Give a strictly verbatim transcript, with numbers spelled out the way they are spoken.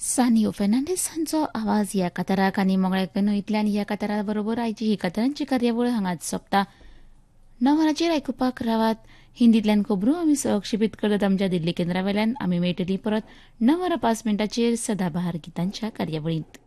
सानियो फर्नांडीस हांचो आवाज ह्या काताराक आनी मोगळ्याक न्हयतल्यान ह्या कातारा बरोबर आयची ही कातारांची कार्यावळ हांगाच सोंपता. णवराचेर आयकुपाक रावात. हिंदींतल्यान खबरो आमी संक्षिपीत करतात आमच्या दिल्ली केंद्रा वयल्यान. आमी मेळटली परत णव वरां पांच मिनटांचेर सदाबहार गितांच्या कार्यावळींत.